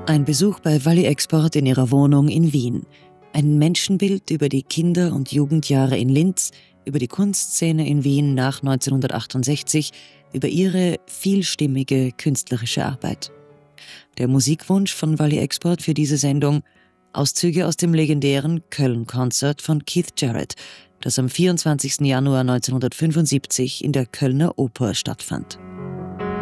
Ein Besuch bei Wally Export in ihrer Wohnung in Wien. Ein Menschenbild über die Kinder- und Jugendjahre in Linz, über die Kunstszene in Wien nach 1968, über ihre vielstimmige künstlerische Arbeit. Der Musikwunsch von Wally Export für diese Sendung: Auszüge aus dem legendären Köln-Konzert von Keith Jarrett, das am 24. Januar 1975 in der Kölner Oper stattfand.